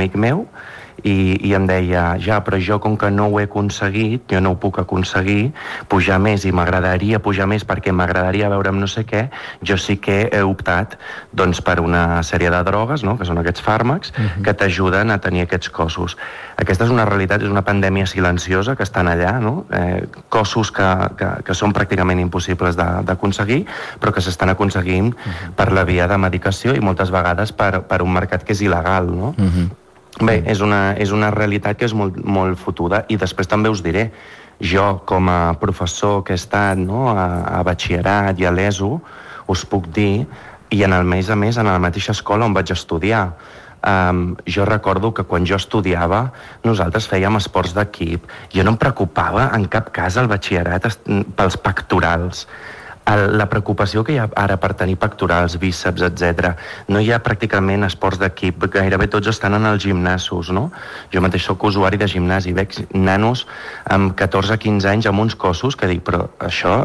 amic meu, i em deia, ja, però jo com que no ho he aconseguit, jo no ho puc aconseguir, pujar més, i m'agradaria pujar més perquè m'agradaria veure amb no sé què, jo sí que he optat doncs, per una sèrie de drogues, no?, que són aquests fàrmacs, que t'ajuden a tenir aquests cossos. Aquesta és una realitat, és una pandèmia silenciosa que estan allà, no?, cossos que són pràcticament impossibles d'aconseguir, però que s'estan aconseguint per la via de medicació i moltes vegades per un mercat que és il·legal, no? Bé, és una realitat que és molt, molt fotuda, i després també us diré, jo com a professor que he estat, no, a batxillerat i a l'ESO, us puc dir, i a més a més en la mateixa escola on vaig estudiar, jo recordo que quan jo estudiava nosaltres fèiem esports d'equip, jo no em preocupava en cap cas al batxillerat pels pectorals. La preocupació que hi ha ara per tenir pectorals, bíceps, etc. No hi ha pràcticament esports d'equip, gairebé tots estan en els gimnasos, no? Jo mateix soc usuari de gimnàs i veig nanos amb 14-15 anys amb uns cossos que dic, però això,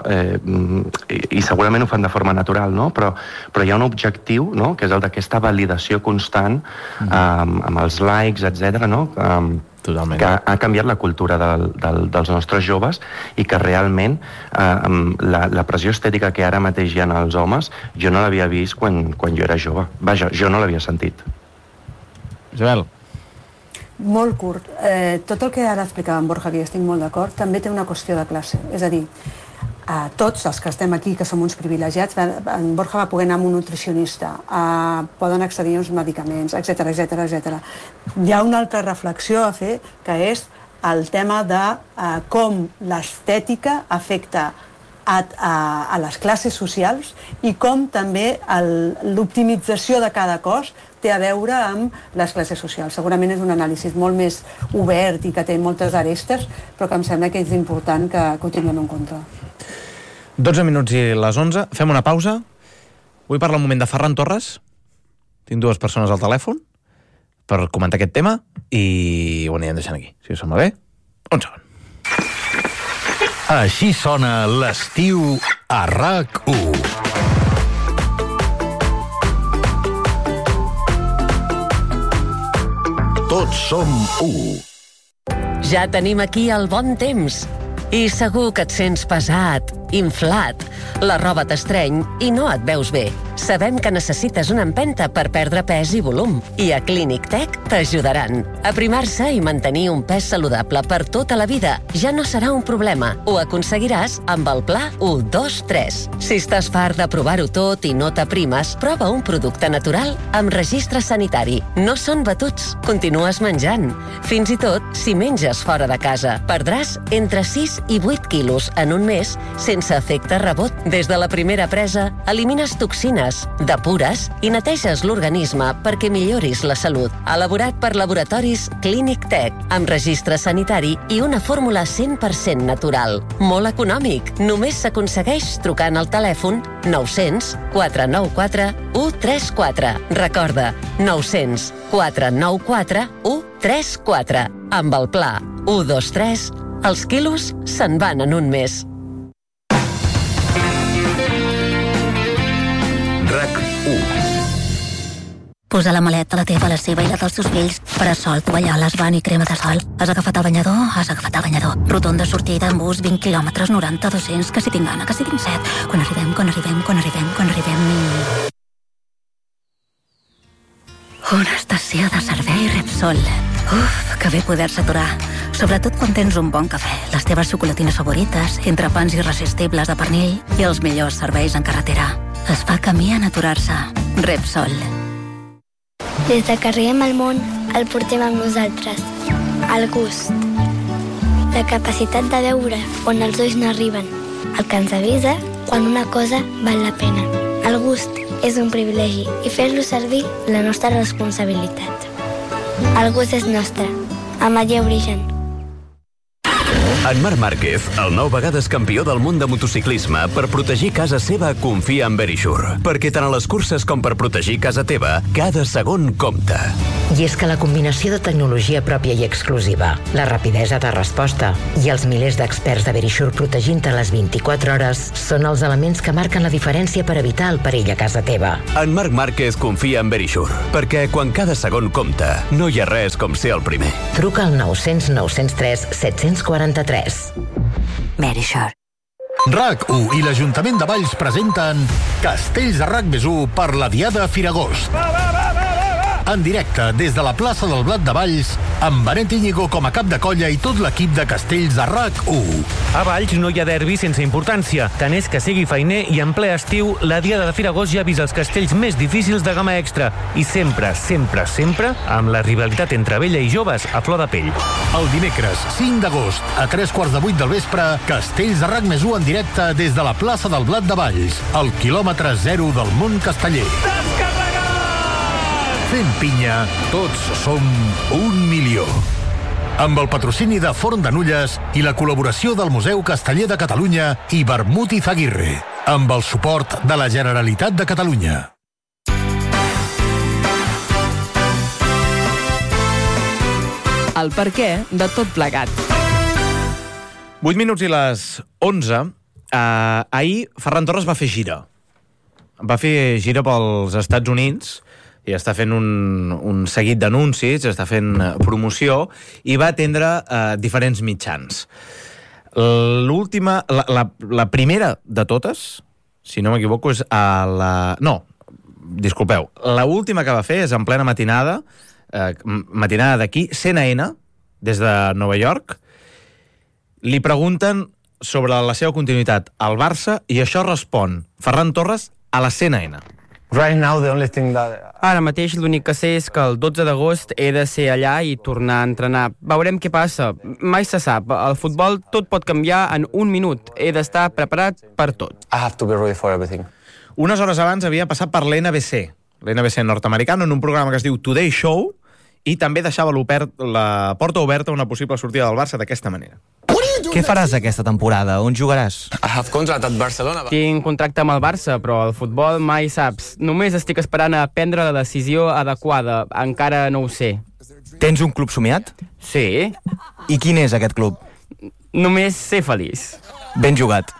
i segurament ho fan de forma natural, no? Però hi ha un objectiu, no?, que és el d'aquesta validació constant amb els likes, etc., no?, Totalment. Que ha canviat la cultura dels nostres joves, i que realment la pressió estètica que ara mateix hi ha als homes jo no l'havia vist quan jo era jove. Vaja, jo no l'havia sentit. Isabel. Molt curt. Tot el que ara explicava en Borja, que hi estic molt d'acord, també té una qüestió de classe. És a dir, tots els que estem aquí, que som uns privilegiats, en Borja va poder anar amb un nutricionista, poden accedir a uns medicaments, etc. Hi ha una altra reflexió a fer, que és el tema de com l'estètica afecta a les classes socials, i com també l'optimització de cada cos té a veure amb les classes socials. Segurament és un anàlisi molt més obert i que té moltes arestes, però que em sembla que és important que ho tinguem en compte. 12 minuts i les 11. Fem una pausa. Vull parlar un moment de Ferran Torres. Tinc dues persones al telèfon per comentar aquest tema i ho anirem deixant aquí. Si us sembla bé, un segon. Així sona l'estiu a RAC1. Tots som u. Ja tenim aquí el bon temps. I segur que et sents pesat, inflat. La roba t'estreny i no et veus bé. Sabem que necessites una empenta per perdre pes i volum. I a Clínic Tec t'ajudaran. Aprimar-se i mantenir un pes saludable per tota la vida ja no serà un problema. Ho aconseguiràs amb el pla 1-2-3. Si estàs fart de provar-ho tot i no t'aprimes, prova un producte natural amb registre sanitari. No són batuts. Continues menjant. Fins i tot si menges fora de casa. Perdràs entre 6 i 8 quilos en un mes sense efecte rebot. Des de la primera presa, elimines toxines, depures i neteges l'organisme perquè milloris la salut. Elaborat per laboratoris Clínic Tec, amb registre sanitari i una fórmula 100% natural. Molt econòmic. Només s'aconsegueix trucant al telèfon 900 494 134. Recorda, 900 494 134. Amb el pla 1-2-3, els quilos se'n van en un mes. RAC1. Posa la maleta, la teva, la seva i la dels teus fills. Parasol, tovalloles, van i crema de sol. Has agafat el banyador? Has agafat el banyador. Rotonda, sortida, en bus, 20 quilòmetres, 90, 200, que si tinc gana, que si tinc set. Quan arribem... Una estació de servei Repsol. Uf, que bé poder-se aturar. Sobretot quan tens un bon cafè, les teves xocolatines favorites, entrepans irresistibles de pernil i els millors serveis en carretera. Es fa camí en aturar-se. Repsol. Des de que arribem al món, el portem amb nosaltres. El gust. La capacitat de veure on els ulls no arriben. El que ens avisa quan una cosa val la pena. El gust és un privilegi i fer-lo servir la nostra responsabilitat. El gust és nostre. Ametller Origen. En Marc Márquez, el 9 vegades campió del món de motociclisme, per protegir casa seva confia en Verisure. Perquè tant a les curses com per protegir casa teva, cada segon compta. I és que la combinació de tecnologia pròpia i exclusiva, la rapidesa de resposta i els milers d'experts de Verisure protegint-te les 24 hores són els elements que marquen la diferència per evitar el perill a casa teva. En Marc Márquez confia en Verisure, perquè quan cada segon compta, no hi ha res com ser el primer. Truca al 900 903 743. Verisure. RAC1 i l'Ajuntament de Valls presenten Castells de RAC+1 per la Diada Firagost. En directe des de la plaça del Blat de Valls, amb Benet Íñigo com a cap de colla i tot l'equip de Castells de RAC1. A Valls no hi ha derbi sense importància. Tant és que sigui feiner i en ple estiu, la Diada de Firagost ja ha vist els castells més difícils de gamma extra. I sempre, sempre, sempre, amb la rivalitat entre vella i joves a flor de pell. El dimecres 5 d'agost, a 3:45 del vespre, Castells de RAC+1 en directe des de la plaça del Blat de Valls, al quilòmetre 0 del món casteller. Fent pinya, tots som 1 milió. Amb el patrocini de Forn de Nulles i la col·laboració del Museu Casteller de Catalunya i Vermut i Zaguirre, amb el suport de la Generalitat de Catalunya. El perquè de tot plegat. 8 minuts i les 11. Ahir Ferran Torres va fer gira. Va fer gira pels Estats Units i està fent un seguit d'anuncis, està fent promoció i va atendre diferents mitjans. La primera de totes, si no m'equivoco, és a la... No, disculpeu. La última que va fer és en plena matinada d'aquí, CNN, des de Nova York. Li pregunten sobre la seva continuïtat al Barça i això respon Ferran Torres a la CNN. Ara mateix l'únic que sé és que el 12 d'agost he de ser allà i tornar a entrenar. Veurem què passa. Mai se sap. El futbol tot pot canviar en un minut. He d'estar preparat per tot. Unes hores abans havia passat per l'NBC nord-americana, en un programa que es diu Today Show, i també deixava la porta oberta a una possible sortida del Barça d'aquesta manera. Què faràs aquesta temporada? On jugaràs? Tinc contracte amb el Barça, però el futbol mai saps. Només estic esperant a prendre la decisió adequada. Encara no ho sé. Tens un club somiat? Sí. I quin és aquest club? Només ser feliç. Ben jugat.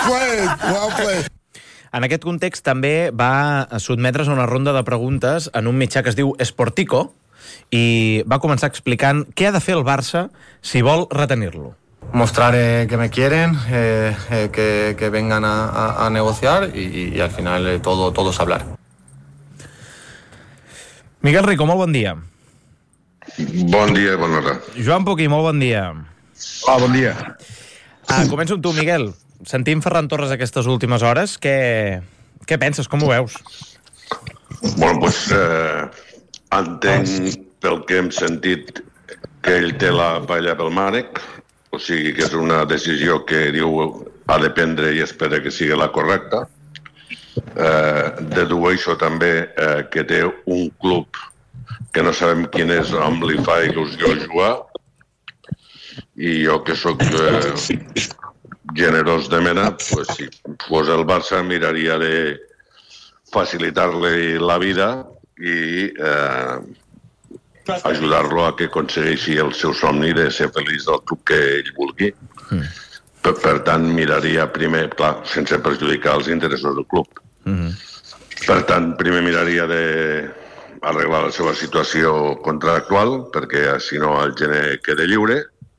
En aquest context també va sotmetre's a una ronda de preguntes en un mitjà que es diu Sportico i va començar explicant què ha de fer el Barça si vol retenir-lo. Mostrar que me quieren, que vengan a negociar y al final todo es hablar. Miguel Rico, molt bon dia. Bon dia i bona hora. Joan Poquí, molt bon dia. Hola, bon dia. Començo amb tu, Miguel. Sentim Ferran Torres aquestes últimes hores. Què penses? Com ho veus? Bueno, doncs entenc pel que hem sentit que ell té la paella pel mànec, o sigui que és una decisió que diu ha de prendre i espera que sigui la correcta. Dedueixo també que té un club que no sabem quin és, on li fa il·lusió jugar, i jo que sóc generós de mena, pues, si fos el Barça miraria de facilitar-li la vida i ajudar-lo a que aconsegueixi el seu somni de ser feliç del club que ell vulgui. Per tant, miraria primer, clar, sense perjudicar els interessos del club. Per tant, primer miraria d'arreglar la seva situació contractual, perquè si no el gener queda lliure,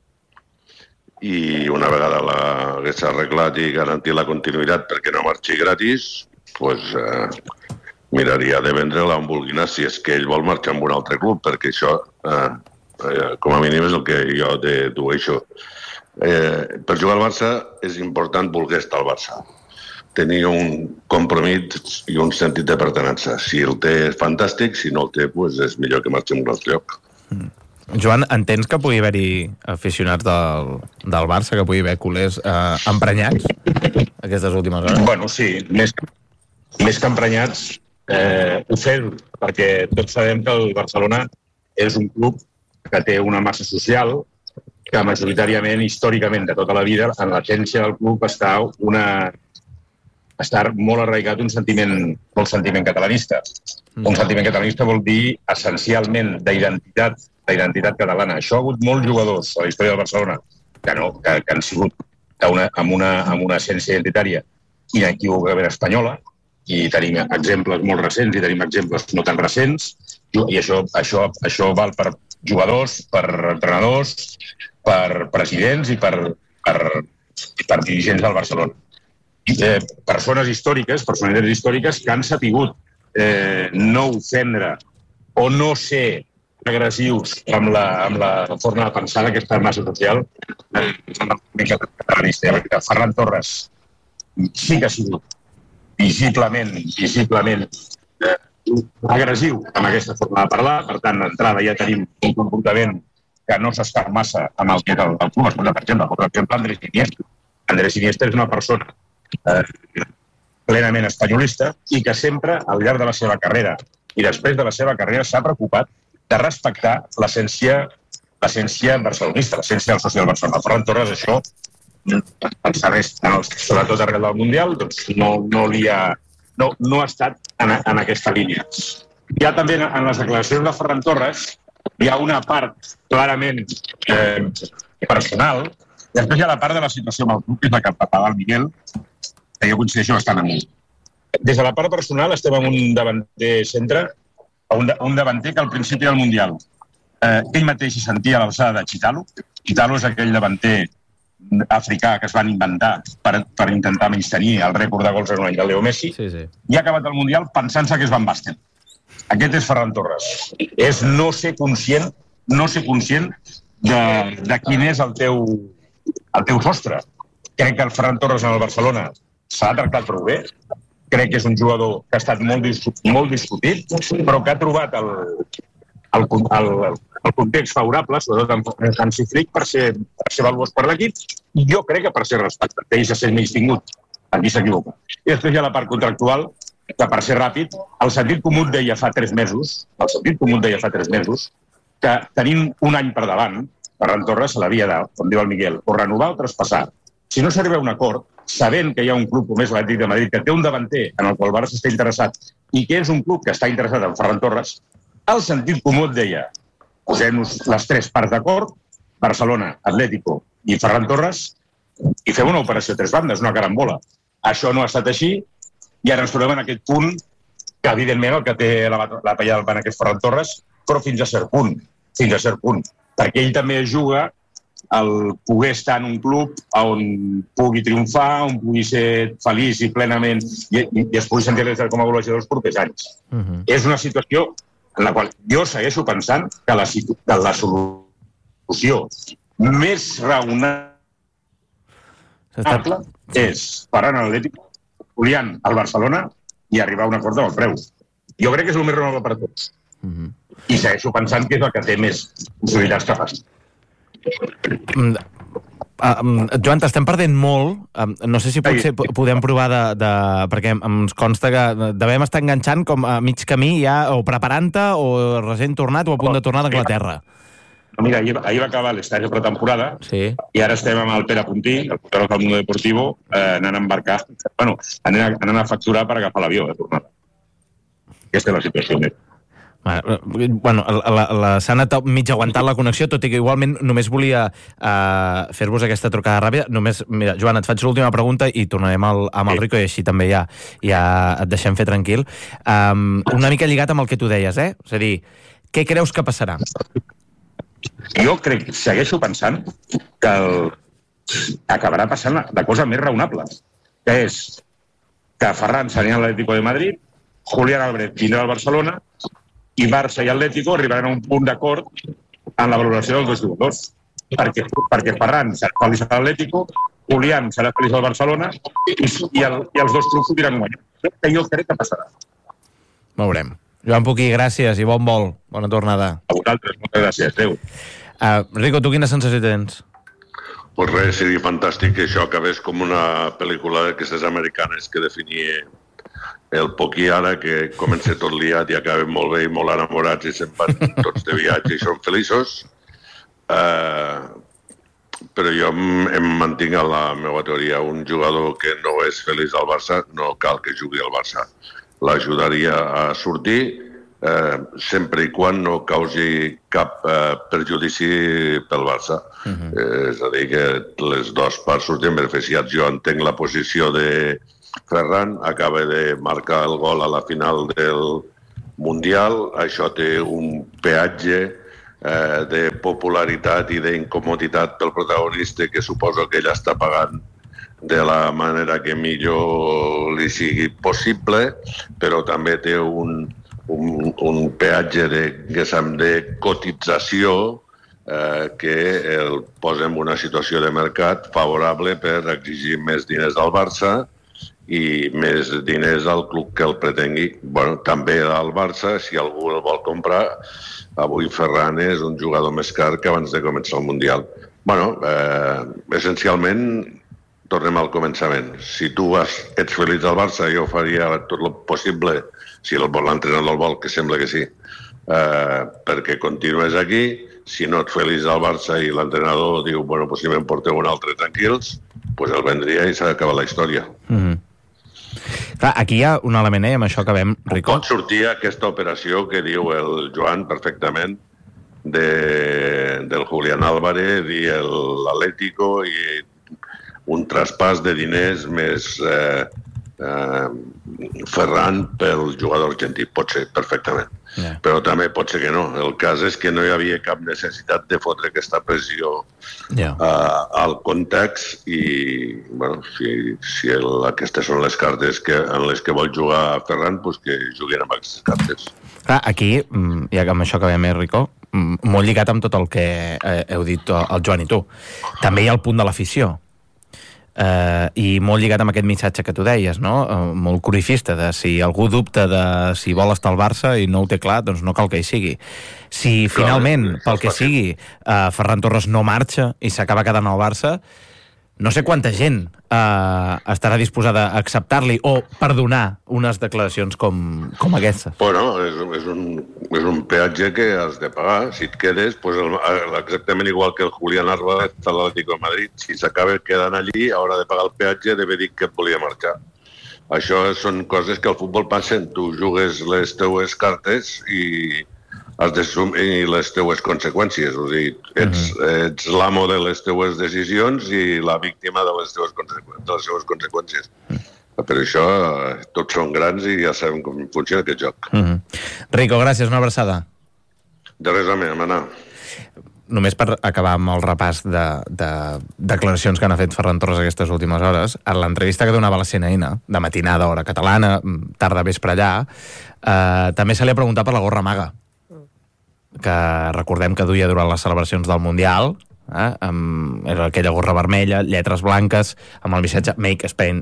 i una vegada l'hagués arreglat i garantit la continuïtat perquè no marxi gratis, doncs miraria de vendre-la on vulgui anar, si és que ell vol marxar amb un altre club, perquè això, com a mínim, és el que jo dedueixo. Per jugar al Barça és important voler estar al Barça. Tenir un compromís i un sentit de pertinença. Si el té, és fantàstic, si no el té, doncs és millor que marxi a un altre lloc. Joan, entens que pugui haver-hi aficionats del Barça, que pugui haver culers emprenyats aquestes últimes hores? Bueno, sí, més que emprenyats, ho fem, perquè tots sabem que el Barcelona és un club que té una massa social que majoritàriament, històricament, de tota la vida, en l'essència del club està molt arraigat un sentiment catalanista. Un sentiment catalanista vol dir, essencialment, d'identitat catalana. Això ha hagut molts jugadors a la història del Barcelona que han sigut amb una essència identitària inequívocament espanyola, i tenim exemples molt recents i tenim exemples no tan recents, i això val per jugadors, per entrenadors, per presidents i per dirigents del Barcelona. Persones històriques, personalitats històriques que han sapigut no ofendre o no ser agressius amb la forma de pensar d'aquesta massa social catalanista. Ferran Torres sí que ha sigut visiblement agressiu amb aquesta forma de parlar, per tant, d'entrada ja tenim un comportament que no s'està massa amb el que és el club. Per exemple, Andrés Iniesta és una persona plenament espanyolista i que sempre, al llarg de la seva carrera i després de la seva carrera, s'ha preocupat de respectar l'essència barcelonista, l'essència del soci del Barcelona. Ferran Torres, això, sobretot arrel del Mundial, doncs no ha estat en aquesta línia. Ja també en les declaracions de Ferran Torres hi ha una part clarament personal, i després hi ha la part de la situació amb el club, que és la que parlava el Miguel, que jo coincideixo bastant amb ell. Des de la part personal estem en un davanter centre, un davanter que al principi del Mundial ell mateix s'hi sentia a l'alçada de Chitalo. Chitalo és aquell davanter africà que es van inventar per intentar menystenir el rècord de gols en un any del Leo Messi, i ha acabat el Mundial pensant-se que és Van Basten. Aquest és Ferran Torres. És no ser conscient de quin és el teu sostre. Crec que el Ferran Torres en el Barcelona s'ha tractat prou bé. Crec que és un jugador que ha estat molt discutit, però que ha trobat el context favorable, sobretot en Hansi Flick, per ser valuós per l'equip, i jo crec que per ser respectat. Ell s'ha sent menystingut, aquí s'equivoca. I després hi ha la part contractual, que per ser ràpid, el sentit comú et deia fa 3 mesos, que tenint un any per davant, Ferran Torres se l'havia de, com diu el Miguel, o renovar o traspassar. Si no s'arriba a un acord, sabent que hi ha un club com és l'Atlètic de Madrid, que té un davanter en el qual el Barça està interessat, i que és un club que està interessat en Ferran Torres, el sentit comú et deia, posem-nos les 3 parts d'acord, Barcelona, Atlético i Ferran Torres, i fem una operació a 3 bandes, una carambola. Això no ha estat així, i ara ens trobem en aquest punt, que evidentment el que té la paella del pan és Ferran Torres, però fins a cert punt, perquè ell també juga el poder estar en un club on pugui triomfar, on pugui ser feliç i plenament, i es pugui sentir com a golejador els propers anys. És una situació en la qual jo segueixo pensant que la solució més raonable és parar en l'Atlético, Julián al Barcelona i arribar a un acord amb el preu. Jo crec que és el més raonable per a tots. I segueixo pensant que és el que té més possibilitats que faci. Joan, t'estem perdent molt. No sé si potser podem provar perquè ens consta que devem estar enganxant com a mig camí ja, o preparant-te, o recent tornat, o a punt de tornar d'Anglaterra. Mira, ahir va acabar l'estadi de pretemporada, i ara estem amb el Pere Puntí, el portador del Mundo Deportivo, anant a embarcar, anant a facturar per agafar l'avió de tornada. Aquesta és la situació. Bueno, s'ha anat mig aguantant la connexió, tot i que igualment només volia fer-vos aquesta trucada ràpida. Només, mira, Joan, et faig l'última pregunta i tornarem amb el Rico, i així també ja et deixem fer tranquil. Una mica lligat amb el que tu deies, És a dir, què creus que passarà? Jo segueixo pensant que acabarà passant la cosa més raonable, que és que Ferran s'anirà a l'Atlético de Madrid, Julián Álvarez vindrà al Barcelona, i Barça i Atlético arribaran a un punt d'acord en la valoració dels dos jugadors. Perquè Ferran serà feliç a l'Atlético, Julián serà feliç al Barcelona i els dos clubs ho diran guanyar. Jo crec que passarà. Veurem. Joan Puquí, gràcies i bon vol. Bona tornada. A vosaltres, moltes gràcies. Adéu. Rico, tu quina sensació tens? Pues res, seria fantàstic que això acabés com una pel·lícula d'aquestes americanes que definia el Poquí ara, que comença tot liat i acaben molt bé i molt enamorats i se'n van tots de viatge i són feliços. Però jo em mantinc a la meva teoria. Un jugador que no és feliç al Barça no cal que jugui al Barça. L'ajudaria a sortir sempre i quan no causi cap perjudici pel Barça. És a dir, que les dues parts surtin beneficiats. Jo entenc la posició de Ferran, acaba de marcar el gol a la final del Mundial, això té un peatge de popularitat i d'incomoditat pel protagonista que suposo que ell està pagant de la manera que millor li sigui possible, però també té un peatge de cotització que el posa en una situació de mercat favorable per exigir més diners al Barça i més diners al club que el pretengui. Bueno, també al Barça, si algú el vol comprar, avui Ferran és un jugador més car que abans de començar el Mundial. Bueno, essencialment, tornem al començament. Si tu ets feliç al Barça, jo faria tot el possible, si l'entrenador el vol, que sembla que sí, perquè continues aquí. Si no ets feliç al Barça i l'entrenador diu, bueno, pues si me'n porteu un altre tranquils, pues el vendria i s'ha acabat la història. Clar, aquí hi ha un element, i amb això acabem, Rico. Pot sortir aquesta operació que diu el Joan perfectament del Julián Álvarez i l'Atlético i un traspàs de diners més Ferran pel jugador argentí. Pot ser, perfectament. Però també pot ser que no. El cas és que no hi havia cap necessitat de fotre aquesta pressió al context i, bueno, si aquestes són les cartes en les que vol jugar Ferran, doncs que juguin amb aquestes cartes. Clar, aquí, ja que amb això acabem, Rico, molt lligat amb tot el que heu dit el Joan i tu. També hi ha el punt de l'afició. I molt lligat amb aquest missatge que tu deies, no? Molt corifista, de si algú dubta de si vol estar al Barça i no ho té clar, doncs no cal que hi sigui. Si finalment, pel que sigui, Ferran Torres no marxa i s'acaba quedant al Barça, no sé quanta gent estarà disposada a acceptar-li o perdonar unes declaracions com aquestes. Bueno, és un peatge que has de pagar. Si et quedes, pues exactament igual que el Julián Álvarez a l'Atlético de Madrid. Si s'acaba quedant allí, haurà de pagar el peatge d'haver dit que et volia marxar. Això són coses que al futbol passen. Tu jugues les teues cartes i has d'assumir les teues conseqüències. O sigui, ets l'amo de les teues decisions i la víctima de les seves conseqüències. Per això tots són grans i ja sabem com funciona aquest joc. Rico, gràcies, una abraçada. De res, Manà. Només per acabar amb el repàs de declaracions que han fet Ferran Torres aquestes últimes hores, en l'entrevista que donava a la CNN, de matinada, hora catalana, tarda vespre allà, també se li ha preguntat per la gorra maga, que recordem que duia durant les celebracions del Mundial, era aquella gorra vermella, lletres blanques, amb el missatge Make Spain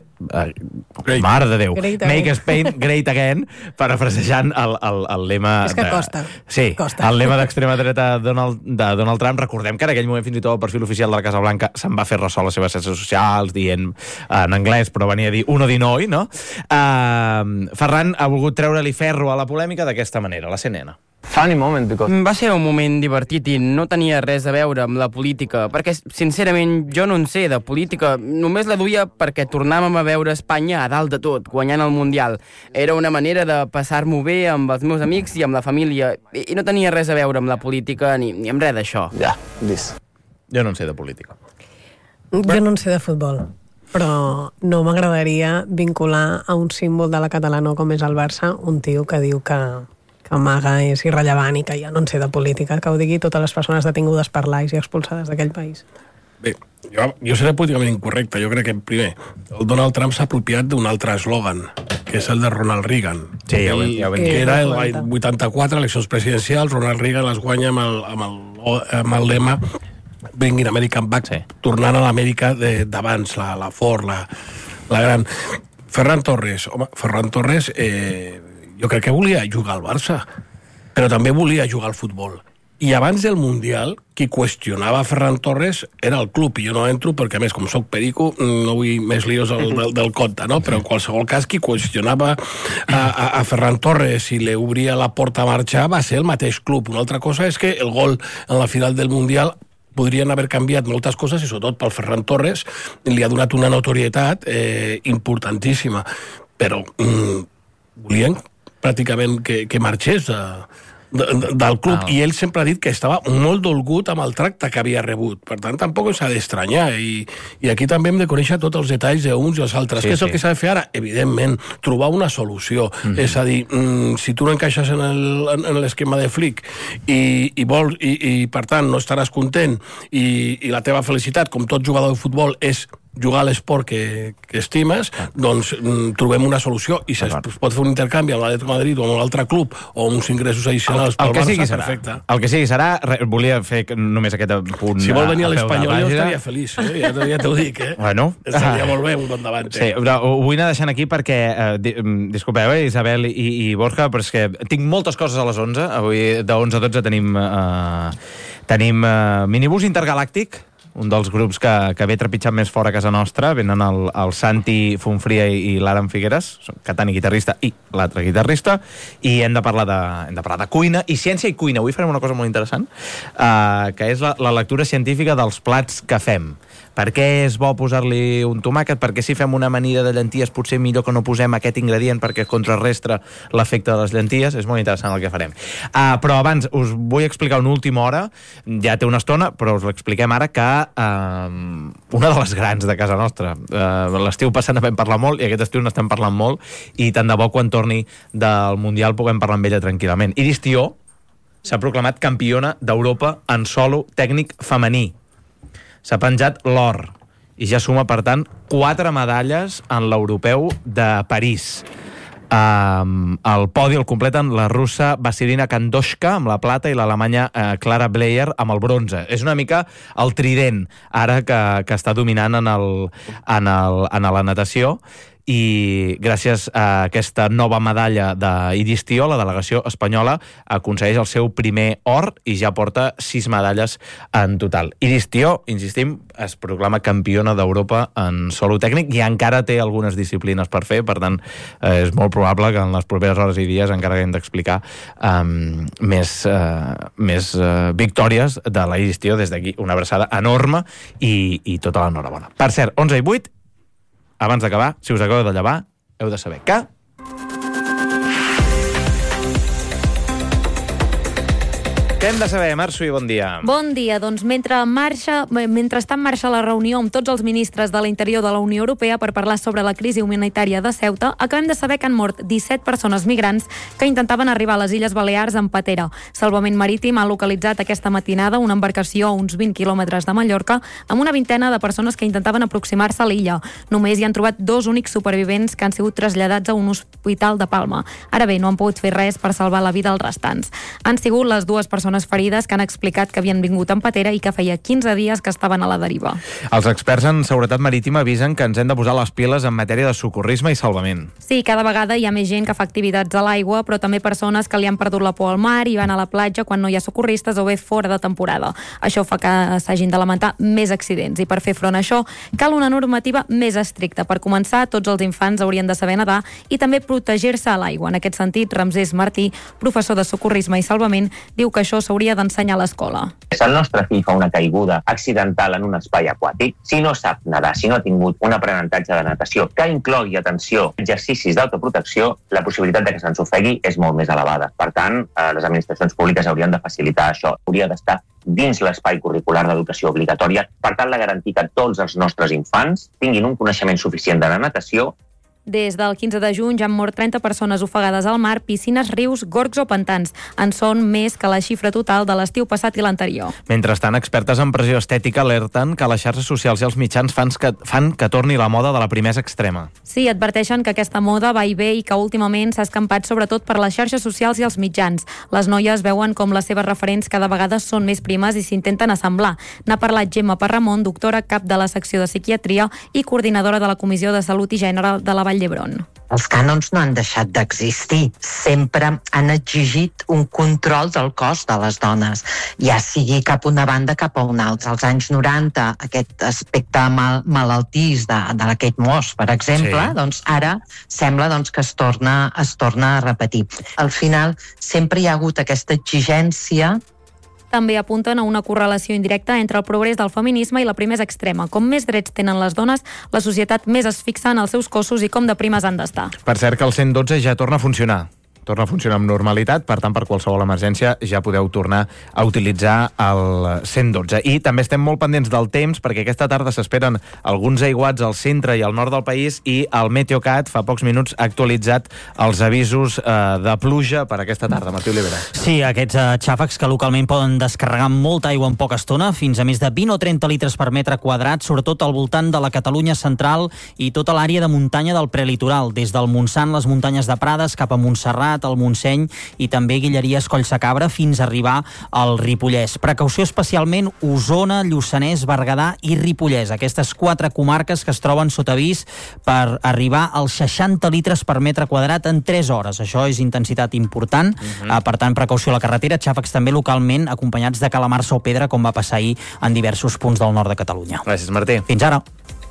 mare de Déu, Make Spain Great Again, parafrasejant el lema és que costa. Sí, costa. El lema d'extrema dreta de Donald Trump. Recordem que en aquell moment fins i tot el perfil oficial de la Casa Blanca se'n va fer ressò a les seves xarxes socials dient en anglès, però venia a dir uno di noi, no? Ferran ha volgut treure-li ferro a la polèmica d'aquesta manera, la CNN. Funny moment, because... Va ser un moment divertit i no tenia res a veure amb la política, perquè, sincerament, jo no en sé de política. Només la duia perquè tornàvem a veure Espanya a dalt de tot, guanyant el Mundial. Era una manera de passar-m'ho bé amb els meus amics i amb la família, i no tenia res a veure amb la política ni amb res d'això. Jo no en sé de política. Jo no en sé de futbol, però no m'agradaria vincular a un símbol de la catalana com és el Barça un tio que diu que Maga és irrellevant i que ja no en sé de política, que ho digui totes les persones detingudes per l'AIS i expulsades d'aquell país. Bé, jo seré políticament incorrecte. Jo crec que, primer, el Donald Trump s'ha apropiat d'un altre eslògan, que és el de Ronald Reagan. Sí, ja ho que era el 84, eleccions presidencials, Ronald Reagan les guanya amb el lema Bringing American Back, tornant a l'Amèrica d'abans, la Ford, la gran... Ferran Torres, jo crec que volia jugar al Barça, però també volia jugar al futbol. I abans del Mundial, qui qüestionava Ferran Torres era el club, i jo no entro perquè, a més, com soc perico, no vull més líos del compte, no? Però en qualsevol cas, qui qüestionava a Ferran Torres i li obria la porta a marxar va ser el mateix club. Una altra cosa és que el gol en la final del Mundial podrien haver canviat moltes coses i sobretot pel Ferran Torres li ha donat una notorietat importantíssima, però volien pràcticament que marxés del club, i ell sempre ha dit que estava molt dolgut amb el tracte que havia rebut. Per tant, tampoc s'ha d'estranyar, i aquí també hem de conèixer tots els detalls d'uns i els altres. Què és el que s'ha de fer ara? Evidentment, trobar una solució. És a dir, si tu no encaixes en l'esquema de Flick i per tant no estaràs content, i la teva felicitat, com tot jugador de futbol, és jugar a l'esport que estimes, doncs trobem una solució, i si es pot fer un intercanvi amb l'Atlético de Madrid o amb un altre club o uns ingressos addicionals pel Barça, perfecte. El que sigui serà, volia fer només aquest punt. Si vol venir a l'Espanyol jo estaria feliç, ja t'ho dic, Bueno. Estaria molt bé un bon davant. Sí, però ho vull anar deixant aquí perquè, disculpeu, Isabel i Borja, però és que tinc moltes coses a les 11, avui de 11 a 12 tenim minibús intergalàctic, un dels grups que ve trepitjant més fora a casa nostra. Venen el Santi Fonfria i l'Aran Figueres, cantant i guitarrista, i l'altre guitarrista, i hem de parlar de cuina i ciència i cuina. Avui farem una cosa molt interessant, que és la lectura científica dels plats que fem. Per què és bo posar-li un tomàquet? Perquè si fem una amanida de llenties potser millor que no posem aquest ingredient perquè contrarrestra l'efecte de les llenties. És molt interessant el que farem. Però abans us vull explicar una última hora, ja té una estona, però us l'expliquem ara, que una de les grans de casa nostra, l'estiu passat n'hem parlat molt i aquest estiu n'estem parlant molt, i tant de bo quan torni del Mundial puguem parlar amb ella tranquil·lament. Iris Tió s'ha proclamat campiona d'Europa en solo tècnic femení. S'ha penjat l'or i ja suma, per tant, 4 medalles en l'europeu de París. El podi el completen la russa Vasilina Kandoshka amb la plata i l'alemanya Clara Bleyer amb el bronze. És una mica el trident ara que està dominant en la natació, i gràcies a aquesta nova medalla d'Iris Tió, la delegació espanyola aconsegueix el seu primer or i ja porta 6 medalles en total. Iris Tió, insistim, es proclama campiona d'Europa en solo tècnic i encara té algunes disciplines per fer, per tant és molt probable que en les properes hores i dies encara haguem d'explicar més victòries de la Iris Tió. Des d'aquí una abraçada enorme i tota l'enhorabona. Per cert, 11 i 8, abans d'acabar, si us acabeu de llevar, heu de saber que... Què hem de saber, Março, i bon dia? Bon dia. Doncs mentre està en marxa la reunió amb tots els ministres de l'Interior de la Unió Europea per parlar sobre la crisi humanitària de Ceuta, acabem de saber que han mort 17 persones migrants que intentaven arribar a les Illes Balears en patera. Salvament Marítim ha localitzat aquesta matinada una embarcació a uns 20 quilòmetres de Mallorca amb una vintena de persones que intentaven aproximar-se a l'illa. Només hi han trobat 2 únics supervivents que han sigut traslladats a un hospital de Palma. Ara bé, no han pogut fer res per salvar la vida als restants. Han sigut les 2 persones ferides que han explicat que havien vingut en patera i que feia 15 dies que estaven a la deriva. Els experts en seguretat marítima avisen que ens hem de posar les piles en matèria de socorrisme i salvament. Sí, cada vegada hi ha més gent que fa activitats a l'aigua, però també persones que li han perdut la por al mar i van a la platja quan no hi ha socorristes o bé fora de temporada. Això fa que s'hagin de lamentar més accidents i per fer front a això cal una normativa més estricta. Per començar, tots els infants haurien de saber nedar i també protegir-se a l'aigua. En aquest sentit, Ramsès Martí, professor de socorrisme i salvament, diu que això s'hauria d'ensenyar a l'escola. Si el nostre fill fa una caiguda accidental en un espai aquàtic, si no sap nedar, si no ha tingut un aprenentatge de natació que inclogui, atenció, exercicis d'autoprotecció, la possibilitat de que se'ns ofegui és molt més elevada. Per tant, les administracions públiques haurien de facilitar això. Hauria d'estar dins l'espai curricular d'educació obligatòria per tal de garantir que tots els nostres infants tinguin un coneixement suficient de la natació. Des del 15 de juny ja han mort 30 persones ofegades al mar, piscines, rius, gorgs o pantans. En són més que la xifra total de l'estiu passat i l'anterior. Mentrestant, expertes en pressió estètica alerten que les xarxes socials i els mitjans fan que torni la moda de la primesa extrema. Sí, adverteixen que aquesta moda va i ve i que últimament s'ha escampat sobretot per les xarxes socials i els mitjans. Les noies veuen com les seves referents cada vegada són més primes i s'intenten assemblar. N'ha parlat Gemma Parramon, doctora cap de la secció de psiquiatria i coordinadora de la Comissió de Salut i Gènere de la Vall d'Hebron. Els cànons no han deixat d'existir. Sempre han exigit un control del cos de les dones, ja sigui cap una banda cap a una altra. Als anys 90, aquest aspecte malaltís de la Kate Moss, per exemple, sí. Doncs ara sembla que es torna a repetir. Al final, sempre hi ha hagut aquesta exigència també apunten a una correlació indirecta entre el progrés del feminisme i la primesa extrema. Com més drets tenen les dones, la societat més es fixa en els seus cossos i com de primes han d'estar. Per cert que el 112 ja torna a funcionar. Torna a funcionar amb normalitat, per tant, per qualsevol emergència ja podeu tornar a utilitzar el 112. I també estem molt pendents del temps, perquè aquesta tarda s'esperen alguns aiguats al centre i al nord del país, i el Meteocat fa pocs minuts ha actualitzat els avisos de pluja per aquesta tarda. Martí Olivera. Sí, aquests xàfecs que localment poden descarregar molta aigua en poca estona, fins a més de 20 o 30 litres per metre quadrat, sobretot al voltant de la Catalunya central i tota l'àrea de muntanya del prelitoral, des del Montsant, les muntanyes de Prades, cap a Montserrat, al Montseny i també Guilleries, Collsacabra, fins a arribar al Ripollès. Precaució especialment Osona, Lluçanès, Berguedà i Ripollès. Aquestes 4 comarques que es troben sota avís per arribar als 60 litres per metre quadrat en 3 hores. Això és intensitat important. Per tant, precaució a la carretera, xàfecs també localment acompanyats de calamarsa o pedra, com va passar ahir en diversos punts del nord de Catalunya. Gràcies, Martí. Fins ara.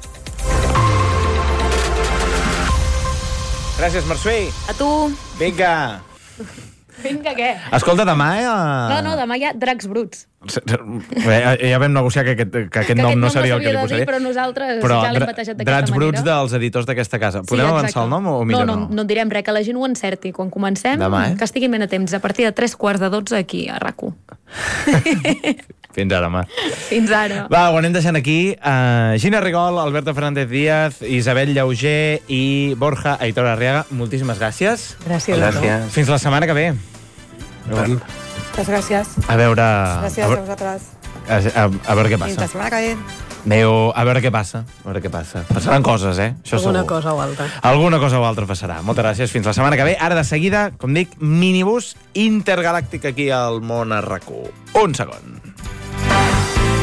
Gràcies, Mercè. A tu. Vinga. Vinga, què? Escolta, demà... No, demà hi ha Dracs Bruts. Ja vam negociar que aquest nom no seria el que li posaria. Però nosaltres ja l'hem batejat d'aquesta manera. Dracs Bruts dels editors d'aquesta casa. Podem avançar el nom o millor no? No en direm res, que la gent ho encerti. Quan comencem, demà, que estiguin ben a temps. A partir de 3:45 aquí, a RAC1. Fins ara, mà. Fins ara. Va, ho anem deixant aquí. Gina Rigol, Alberto Fernández Díaz, Isabel Llauger i Borja Aitor Arriaga, moltíssimes gràcies. Gràcies. Fins la setmana que ve. Moltes gràcies. A veure... Gràcies a vosaltres. A veure què passa. Fins la setmana que ve. Adéu, a veure què passa. Passaran coses, Això alguna segur. Cosa o altra. Alguna cosa o altra passarà. Moltes gràcies. Fins la setmana que ve. Ara, de seguida, com dic, minibús intergalàctic aquí al món a RAC1. Un segon.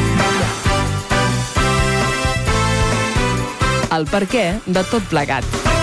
El perquè de tot plegat.